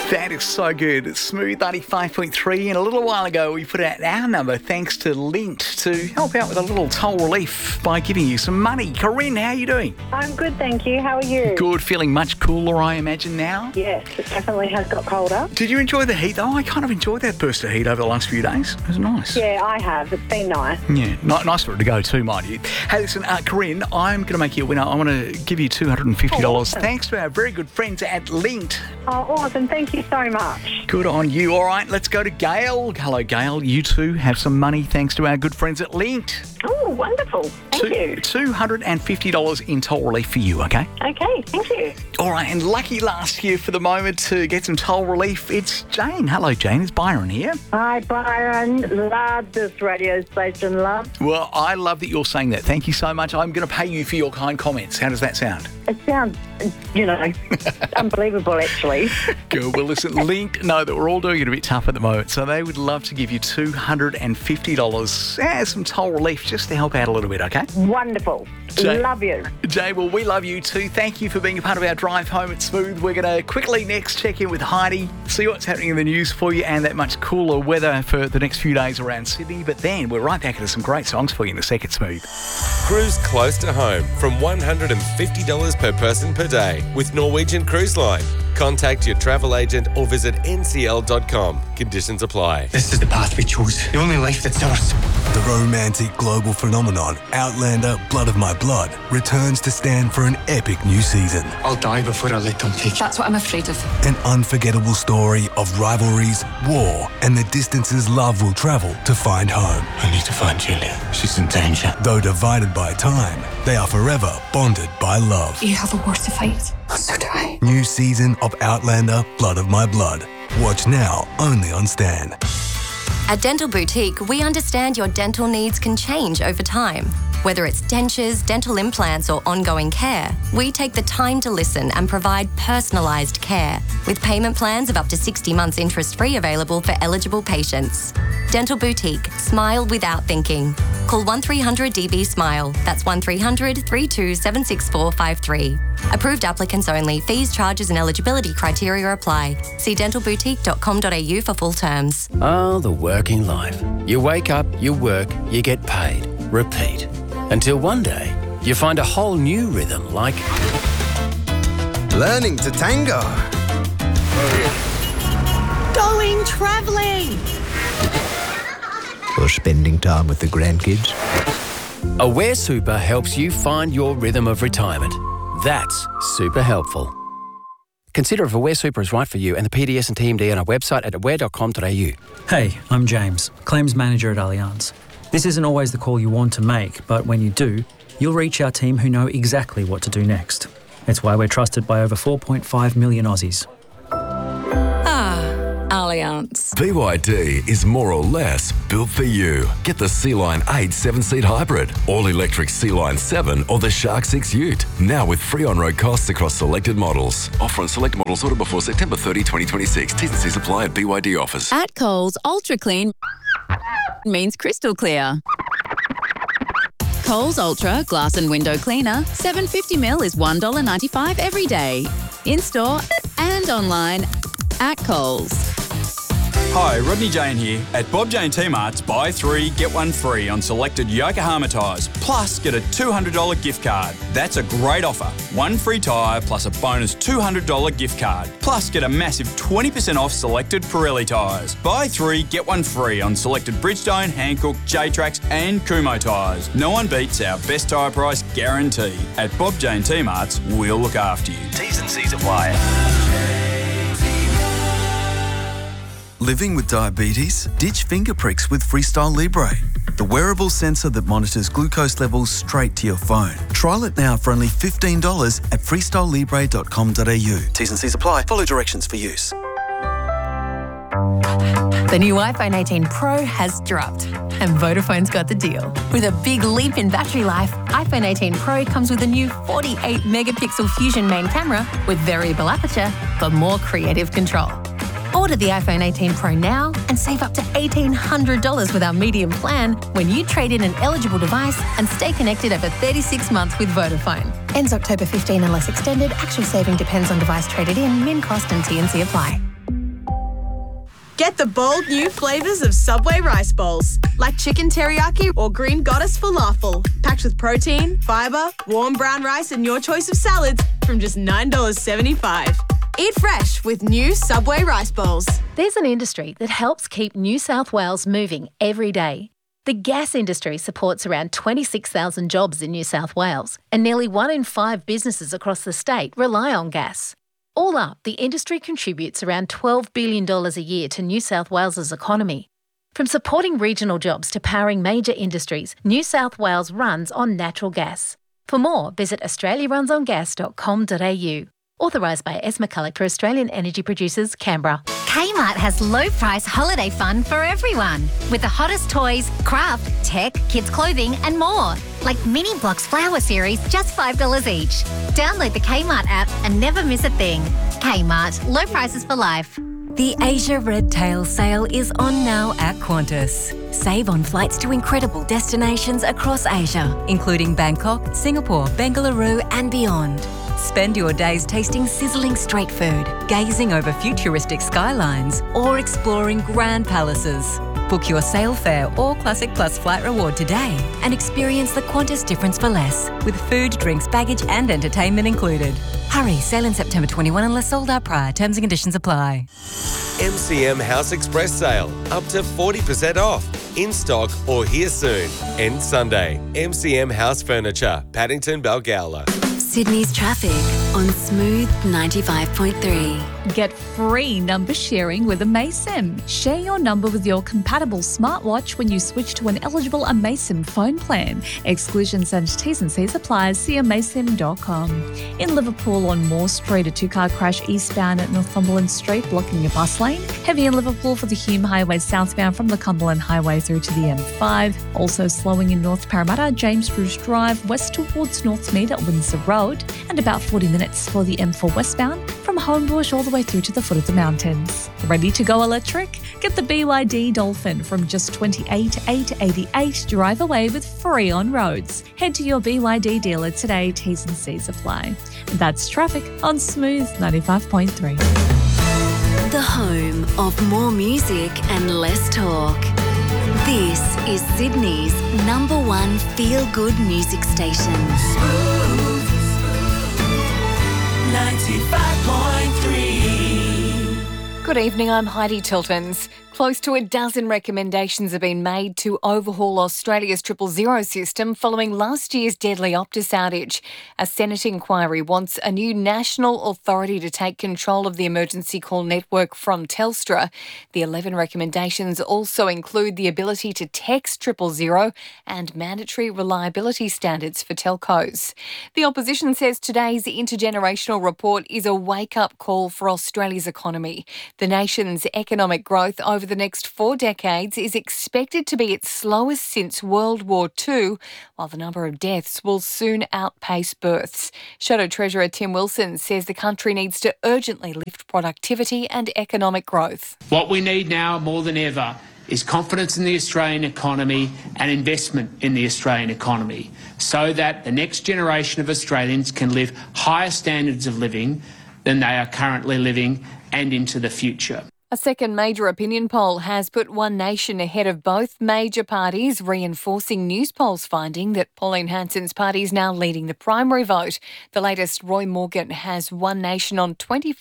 That is so good. Smooth 95.3. And a little while ago, we put out our number thanks to Linked to help out with a little toll relief by giving you some money. Corinne, how are you doing? I'm good, thank you. How are you? Good. Feeling much cooler, I imagine, now? Yes, it definitely has got colder. Did you enjoy the heat, though? I kind of enjoyed that burst of heat over the last few days. It was nice. Yeah, I have. It's been nice. Yeah, nice for it to go too, mind you. Hey, listen, Corinne, I'm going to make you a winner. I want to give you $250 awesome. thanks to our very good friends at Linked. Oh, awesome. Thank you so much. Good on you. All right, let's go to Gail. Hello, Gail. You too have some money thanks to our good friends at Linked. Oh, wonderful. Thank you. $250 in toll relief for you, okay? Okay, thank you. All right, and lucky last year for the moment to get some toll relief, it's Jane. Hello, Jane. It's Byron here. Hi, Byron. Love this radio station, love. Well, I love that you're saying that. Thank you so much. I'm going to pay you for your kind comments. How does that sound? It sounds, unbelievable, actually. Good. Well, listen, Linked know that we're all doing it a bit tough at the moment, so they would love to give you $250 as some toll relief just to help out a little bit, okay? Wonderful. Jay. Love you. Jay, well, we love you too. Thank you for being a part of our drive home at Smooth. We're going to quickly next check in with Heidi, see what's happening in the news for you and that much cooler weather for the next few days around Sydney. But then we're right back into some great songs for you in a second, Smooth. Cruise close to home from $150 per person per day with Norwegian Cruise Line. Contact your travel agent or visit ncl.com. Conditions apply. This is the path we chose. The only life that's ours. The romantic global phenomenon Outlander Blood of My Blood returns to stand for an epic new season. I'll die before I let them take you. That's what I'm afraid of. An unforgettable story of rivalries, war, and the distances love will travel to find home. I need to find Julia. She's in danger. Though divided by time, they are forever bonded by love. You have a war to fight. So do I. New season of Outlander Blood of My Blood. Watch now only on Stan. At Dental Boutique, we understand your dental needs can change over time. Whether it's dentures, dental implants, or ongoing care, we take the time to listen and provide personalised care, with payment plans of up to 60 months interest-free available for eligible patients. Dental Boutique. Smile without thinking. Call 1300-DB-SMILE. That's 1300 32 76453. Approved applicants only. Fees, charges and eligibility criteria apply. See dentalboutique.com.au for full terms. Oh, the working life. You wake up, you work, you get paid. Repeat. Until one day, you find a whole new rhythm like... learning to tango. Going travelling. Or spending time with the grandkids. Aware Super helps you find your rhythm of retirement. That's super helpful. Consider if Aware Super is right for you and the PDS and TMD on our website at aware.com.au. Hey, I'm James, Claims Manager at Allianz. This isn't always the call you want to make, but when you do, you'll reach our team who know exactly what to do next. It's why we're trusted by over 4.5 million Aussies. Allianz. BYD is more or less built for you. Get the Sea-Line 8 7-seat hybrid, all-electric Sea-Line 7 or the Shark 6 Ute. Now with free on-road costs across selected models. Offer on select models ordered before September 30, 2026. T's and C's apply at BYD offers. At Coles, Ultra Clean means crystal clear. Coles Ultra Glass and Window Cleaner, 750ml is $1.95 every day. In-store and online at Coles. Hi, Rodney Jane here. At Bob Jane T-Mart's, buy 3, get 1 free on selected Yokohama tyres, plus get a $200 gift card. That's a great offer. 1 free tyre plus a bonus $200 gift card. Plus get a massive 20% off selected Pirelli tyres. Buy 3, get 1 free on selected Bridgestone, Hankook, J-Trax and Kumho tyres. No one beats our best tyre price guarantee. At Bob Jane T-Mart's, we'll look after you. T's and C's apply. Living with diabetes? Ditch finger pricks with Freestyle Libre, the wearable sensor that monitors glucose levels straight to your phone. Trial it now for only $15 at freestylelibre.com.au. T's and C's apply. Follow directions for use. The new iPhone 18 Pro has dropped, and Vodafone's got the deal. With a big leap in battery life, iPhone 18 Pro comes with a new 48-megapixel Fusion main camera with variable aperture for more creative control. Order the iPhone 18 Pro now and save up to $1,800 with our medium plan when you trade in an eligible device and stay connected over 36 months with Vodafone. Ends October 15 unless extended. Actual saving depends on device traded in, min cost and T&C apply. Get the bold new flavours of Subway rice bowls, like chicken teriyaki or green goddess falafel, packed with protein, fibre, warm brown rice and your choice of salads from just $9.75. Eat fresh with new Subway rice bowls. There's an industry that helps keep New South Wales moving every day. The gas industry supports around 26,000 jobs in New South Wales, and nearly 1 in 5 businesses across the state rely on gas. All up, the industry contributes around $12 billion a year to New South Wales's economy. From supporting regional jobs to powering major industries, New South Wales runs on natural gas. For more, visit australiarunsongas.com.au. Authorised by S. McCulloch for Australian Energy Producers, Canberra. Kmart has low-price holiday fun for everyone, with the hottest toys, craft, tech, kids' clothing and more. Like Mini Blocks Flower Series, just $5 each. Download the Kmart app and never miss a thing. Kmart, low prices for life. The Asia Red Tail sale is on now at Qantas. Save on flights to incredible destinations across Asia, including Bangkok, Singapore, Bengaluru and beyond. Spend your days tasting sizzling street food, gazing over futuristic skylines, or exploring grand palaces. Book your sail fare or Classic Plus flight reward today and experience the Qantas difference for less, with food, drinks, baggage and entertainment included. Hurry, sail in September 21 unless sold out prior. Terms and conditions apply. MCM House Express sale, up to 40% off. In stock or here soon. End Sunday. MCM House Furniture, Paddington, Balgowlah. Sydney's traffic on Smooth 95.3. Get free number sharing with amaysim. Share your number with your compatible smartwatch when you switch to an eligible amaysim phone plan. Exclusions and T's and C's apply. See amaysim.com. In Liverpool on Moore Street, a 2-car crash eastbound at Northumberland Street, blocking your bus lane. Heavy in Liverpool for the Hume Highway southbound from the Cumberland Highway through to the M5. Also slowing in North Parramatta, James Bruce Drive, west towards Northmead at Windsor Road, and about 40 minutes for the M4 westbound from Homebush all the way through to the foot of the mountains. Ready to go electric? Get the BYD Dolphin from just $28,888. Drive away with free on roads. Head to your BYD dealer today. T's and C's apply. That's traffic on Smooth 95.3. The home of more music and less talk. This is Sydney's #1 feel-good music station. Smooth 95.3. Good evening, I'm Heidi Tiltons. Close to a dozen recommendations have been made to overhaul Australia's 000 system following last year's deadly Optus outage. A Senate inquiry wants a new national authority to take control of the emergency call network from Telstra. The 11 recommendations also include the ability to text 000 and mandatory reliability standards for telcos. The opposition says today's intergenerational report is a wake-up call for Australia's economy. The nation's economic growth over the next 4 decades is expected to be its slowest since World War II, while the number of deaths will soon outpace births. Shadow Treasurer Tim Wilson says the country needs to urgently lift productivity and economic growth. What we need now more than ever is confidence in the Australian economy and investment in the Australian economy so that the next generation of Australians can live higher standards of living than they are currently living and into the future. A second major opinion poll has put One Nation ahead of both major parties, reinforcing Newspolls finding that Pauline Hanson's party is now leading the primary vote. The latest, Roy Morgan, has One Nation on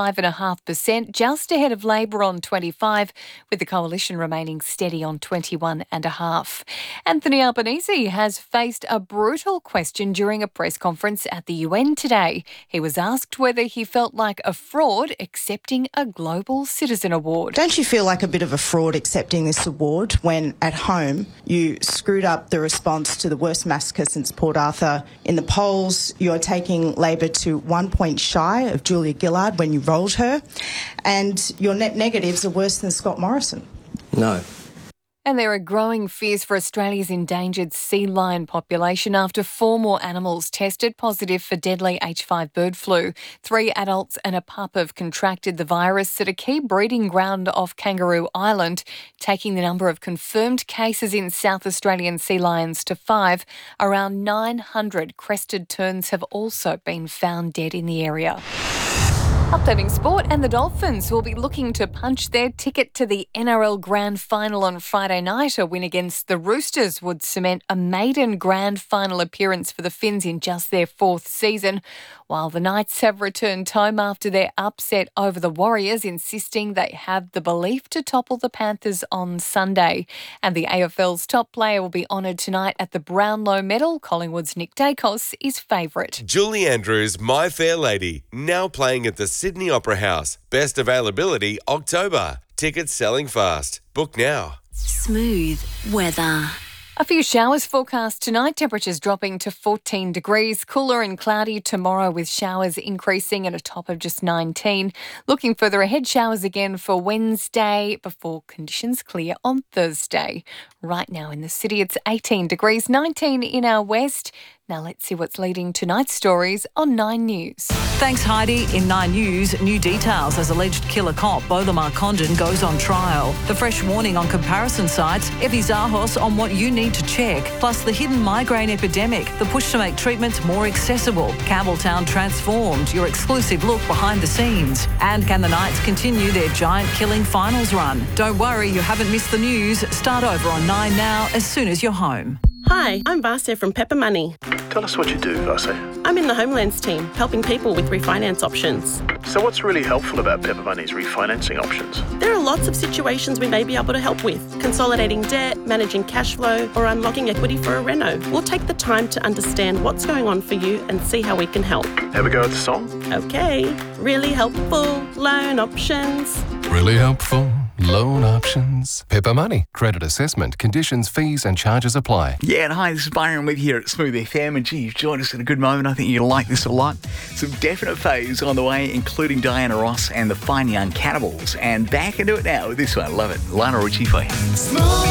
25.5%, just ahead of Labor on 25%, with the coalition remaining steady on 21.5%. Anthony Albanese has faced a brutal question during a press conference at the UN today. He was asked whether he felt like a fraud accepting a Global Citizen Award. Don't you feel like a bit of a fraud accepting this award when at home you screwed up the response to the worst massacre since Port Arthur? In the polls, you're taking Labor to 1 point shy of Julia Gillard when you rolled her, and your net negatives are worse than Scott Morrison. No. And there are growing fears for Australia's endangered sea lion population after 4 more animals tested positive for deadly H5 bird flu. 3 adults and a pup have contracted the virus at a key breeding ground off Kangaroo Island, taking the number of confirmed cases in South Australian sea lions to 5. Around 900 crested terns have also been found dead in the area. Updating sport, and the Dolphins will be looking to punch their ticket to the NRL Grand Final on Friday night. A win against the Roosters would cement a maiden Grand Final appearance for the Finns in just their 4th season, while the Knights have returned home after their upset over the Warriors, insisting they have the belief to topple the Panthers on Sunday. And the AFL's top player will be honoured tonight at the Brownlow Medal. Collingwood's Nick Dacos is favourite. Julie Andrews, My Fair Lady, now playing at the Sydney Opera House. Best availability October. Tickets selling fast. Book now. Smooth weather. A few showers forecast tonight, temperatures dropping to 14 degrees. Cooler and cloudy tomorrow with showers increasing at a top of just 19. Looking further ahead, showers again for Wednesday before conditions clear on Thursday. Right now in the city, it's 18 degrees, 19 in our west. Now let's see what's leading tonight's stories on 9 News. Thanks, Heidi. In 9 News, new details as alleged killer cop Bolamar Condon goes on trial. The fresh warning on comparison sites, Evi Zahos on what you need to check, plus the hidden migraine epidemic, the push to make treatment more accessible. Campbelltown transformed, your exclusive look behind the scenes. And can the Knights continue their giant killing finals run? Don't worry, you haven't missed the news. Start over on 9 now as soon as you're home. Hi, I'm Vasya from Pepper Money. Tell us what you do, Vasya. I'm in the Homelands team, helping people with refinance options. So what's really helpful about Pepper Money's refinancing options? There are lots of situations we may be able to help with. Consolidating debt, managing cash flow, or unlocking equity for a reno. We'll take the time to understand what's going on for you and see how we can help. Have a go at the song? Okay. Really helpful loan options. Really helpful loan options. Pepper Money. Credit assessment. Conditions, fees and charges apply. Yeah, and hi, this is Byron with here at Smooth FM, and gee, you've joined us at a good moment. I think you'll like this a lot. Some definite faves on the way, including Diana Ross and the Fine Young Cannibals. And back into it now with this one. Love it. Lionel Richie for you.